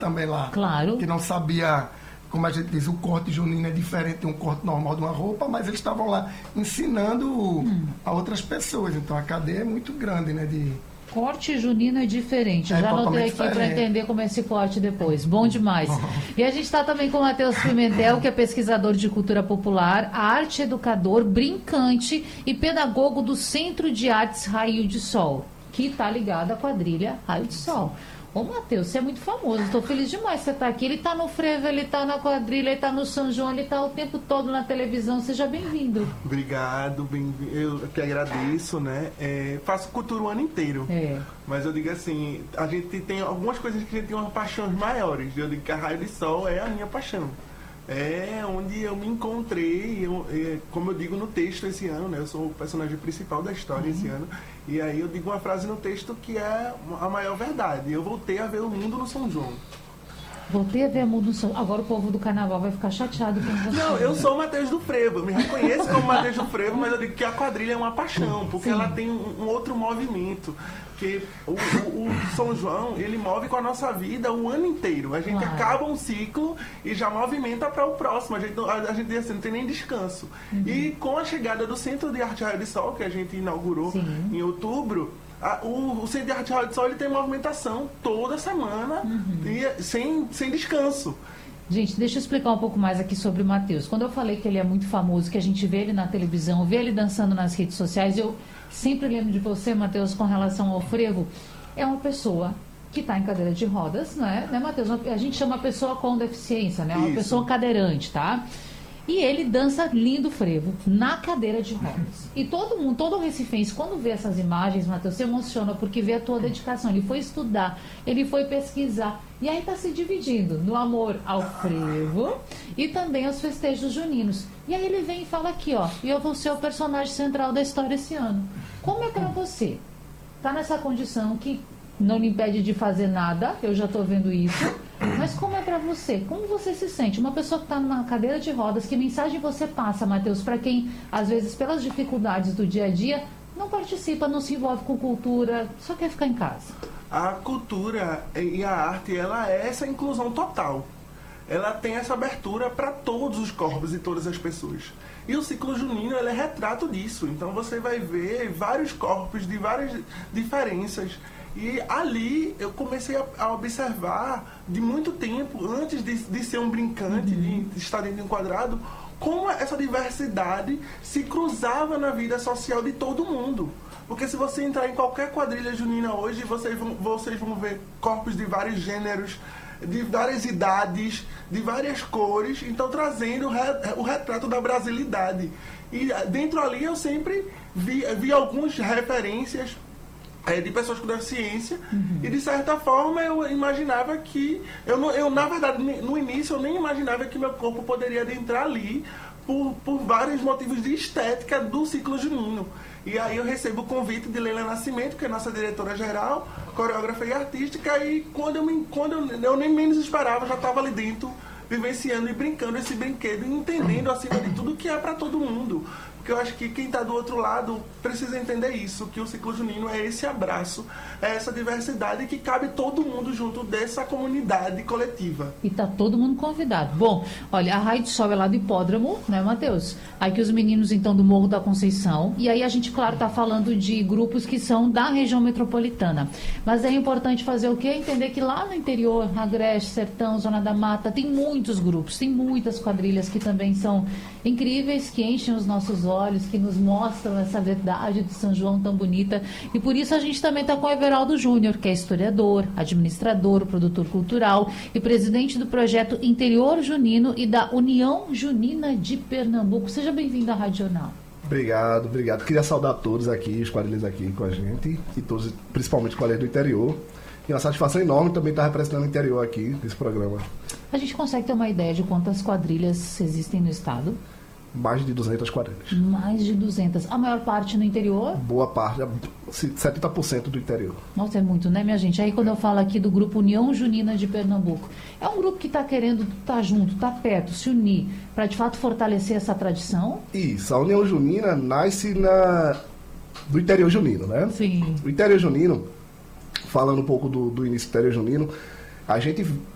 também lá. Claro. Que não sabia, como a gente diz, o corte junino é diferente de um corte normal de uma roupa, mas eles estavam lá ensinando a outras pessoas. Então a cadeia é muito grande, né? Corte junino é diferente. Já anotei aqui para entender como é esse corte depois. Bom demais. E a gente está também com o Matheus Pimentel, que é pesquisador de cultura popular, arte educador, brincante e pedagogo do Centro de Artes Raio de Sol, que está ligado à quadrilha Raio de Sol. Ô, Matheus, você é muito famoso, estou feliz demais que você está aqui. Ele está no frevo, ele está na quadrilha, ele está no São João, ele está o tempo todo na televisão. Seja bem-vindo. Obrigado, eu que agradeço, né? Faço cultura o ano inteiro. Mas eu digo assim, a gente tem algumas coisas que a gente tem umas paixões maiores. Eu digo que a Raio de Sol é a minha paixão. É onde eu me encontrei, como eu digo no texto esse ano, né? Eu sou o personagem principal da história esse ano. E aí eu digo uma frase no texto que é a maior verdade. Eu voltei a ver o mundo no São João. Voltei a ver o mundo no São João. Agora o povo do carnaval vai ficar chateado com você. Não, eu sou o Matheus do Frevo. Eu me reconheço como Matheus do Frevo, mas eu digo que a quadrilha é uma paixão, porque ela tem um outro movimento. Porque o São João, ele move com a nossa vida o ano inteiro. A gente acaba um ciclo e já movimenta para o próximo. A gente assim, não tem nem descanso. E com a chegada do Centro de Arte Raio de Sol, que a gente inaugurou em outubro, o Centro de Arte Raio de Sol ele tem movimentação toda semana e sem descanso. Gente, deixa eu explicar um pouco mais aqui sobre o Matheus. Quando eu falei que ele é muito famoso, que a gente vê ele na televisão, vê ele dançando nas redes sociais, eu sempre lembro de você, Matheus, com relação ao frevo. É uma pessoa que está em cadeira de rodas, né, Matheus? A gente chama a pessoa com deficiência, né? Uma pessoa cadeirante, tá? E ele dança lindo frevo na cadeira de rodas. E todo mundo, todo recifense, quando vê essas imagens, Matheus, se emociona porque vê a tua dedicação. Ele foi estudar, ele foi pesquisar. E aí está se dividindo no amor ao frevo e também aos festejos juninos. E aí ele vem e fala aqui, ó, e eu vou ser o personagem central da história esse ano. Como é para você? Tá nessa condição que não lhe impede de fazer nada, eu já estou vendo isso. Mas como é para você? Como você se sente? Uma pessoa que está numa cadeira de rodas, que mensagem você passa, Matheus, para quem, às vezes, pelas dificuldades do dia a dia, não participa, não se envolve com cultura, só quer ficar em casa? A cultura e a arte, ela é essa inclusão total. Ela tem essa abertura para todos os corpos e todas as pessoas. E o ciclo junino, ele é retrato disso. Então você vai ver vários corpos de várias diferenças. E ali eu comecei a observar de muito tempo, antes de ser um brincante, de estar dentro de um quadrado, como essa diversidade se cruzava na vida social de todo mundo. Porque se você entrar em qualquer quadrilha junina hoje, vocês vão ver corpos de vários gêneros, de várias idades, de várias cores, então trazendo o retrato da brasilidade. E dentro ali eu sempre vi algumas referências de pessoas com deficiência, e de certa forma eu imaginava que, eu na verdade, no início eu nem imaginava que meu corpo poderia adentrar ali por vários motivos de estética do ciclo junino. E aí eu recebo o convite de Leila Nascimento, que é nossa diretora-geral, coreógrafa e artística, e quando eu nem menos esperava, já estava ali dentro, vivenciando e brincando esse brinquedo, e entendendo acima de tudo que é para todo mundo. Porque eu acho que quem está do outro lado precisa entender isso, que o ciclo junino é esse abraço, é essa diversidade que cabe todo mundo junto dessa comunidade coletiva. E tá todo mundo convidado. Bom, olha, a Raio de Sol é lá do Hipódromo, né, Matheus? Aí que os meninos, então, do Morro da Conceição. E aí a gente, claro, tá falando de grupos que são da região metropolitana. Mas é importante fazer o quê? Entender que lá no interior, Agreste, Sertão, Zona da Mata, tem muitos grupos, tem muitas quadrilhas que também são incríveis, que enchem os nossos olhos, que nos mostram essa verdade de São João tão bonita. E por isso a gente também está com o Everaldo Júnior, que é historiador, administrador, produtor cultural e presidente do projeto Interior Junino e da União Junina de Pernambuco. Seja bem-vindo à Rádio Jornal. Obrigado. Queria saudar todos aqui, os quadrilheiros aqui com a gente, e todos, principalmente quadrilheiros do interior. E uma satisfação enorme também estar representando o interior aqui nesse programa. A gente consegue ter uma ideia de quantas quadrilhas existem no estado? Mais de 200 quadrilhas. Mais de 200. A maior parte no interior? Boa parte, 70% do interior. Nossa, é muito, né, minha gente? Aí quando eu falo aqui do grupo União Junina de Pernambuco, é um grupo que está querendo estar junto, estar perto, se unir, para de fato fortalecer essa tradição? Isso, a União Junina nasce do interior junino, né? Sim. O interior junino, falando um pouco do início do interior junino, a gente